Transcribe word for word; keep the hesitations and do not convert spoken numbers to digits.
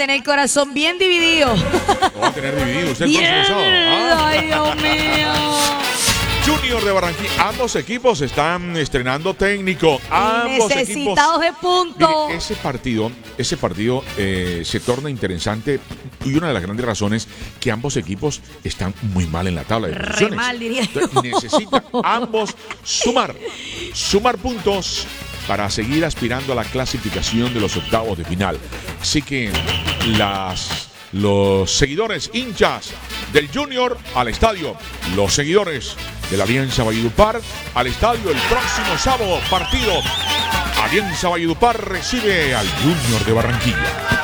tener el corazón bien dividido. Lo va a tener dividido usted el próximo sábado. ¿Ah? Ay, Dios mío. Junior de Barranquilla, ambos equipos están estrenando técnico. Ambos necesitados equipos, de punto. Mire, ese partido, ese partido eh, se torna interesante y una de las grandes razones que ambos equipos están muy mal en la tabla de posiciones. Re mal, diría yo. Entonces, necesitan ambos sumar, sumar puntos para seguir aspirando a la clasificación de los octavos de final. Así que las... Los seguidores hinchas del Junior al estadio. Los seguidores de la Alianza Valledupar al estadio el próximo sábado. Partido. Alianza Valledupar recibe al Junior de Barranquilla.